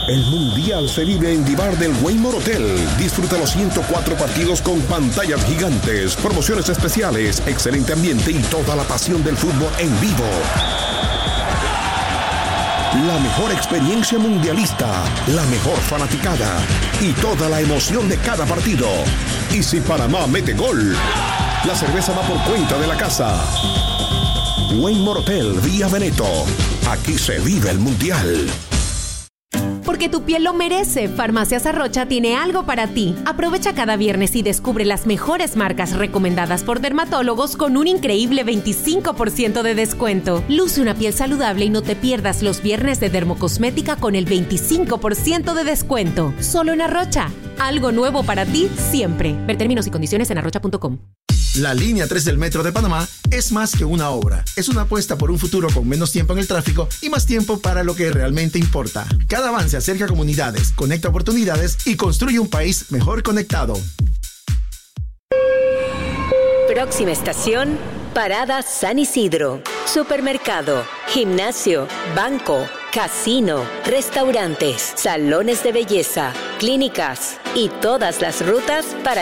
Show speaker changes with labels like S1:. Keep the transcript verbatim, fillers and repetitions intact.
S1: El Mundial se vive en Divar del Waymo Hotel. Disfruta los ciento cuatro partidos con pantallas gigantes, promociones especiales, excelente ambiente y toda la pasión del fútbol en vivo. La mejor experiencia mundialista, la mejor fanaticada y toda la emoción de cada partido. Y si Panamá mete gol, la cerveza va por cuenta de la casa. Waymo Hotel Vía Veneto. Aquí se vive el Mundial.
S2: Porque tu piel lo merece, Farmacias Arrocha tiene algo para ti. Aprovecha cada viernes y descubre las mejores marcas recomendadas por dermatólogos con un increíble veinticinco por ciento de descuento. Luce una piel saludable y no te pierdas los viernes de dermocosmética con el veinticinco por ciento de descuento. Solo en Arrocha. Algo nuevo para ti siempre. Ver términos y condiciones en arrocha punto com.
S3: La línea tres del Metro de Panamá es más que una obra. Es una apuesta por un futuro con menos tiempo en el tráfico y más tiempo para lo que realmente importa. Cada avance acerca comunidades, conecta oportunidades y construye un país mejor conectado.
S4: Próxima estación, Parada San Isidro. Supermercado, gimnasio, banco, casino, restaurantes, salones de belleza, clínicas y todas las rutas para